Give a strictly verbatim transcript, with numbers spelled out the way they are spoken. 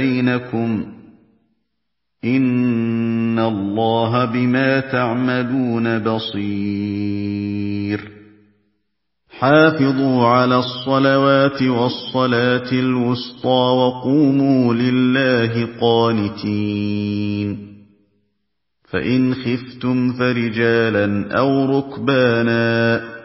بَيْنَكُمْ ۚ إِنَّ اللَّهَ بِمَا تَعْمَلُونَ بَصِيرٌ حافظوا على الصلوات والصلاة الوسطى وقوموا لله قانتين فإن خفتم فرجالا أو ركبانا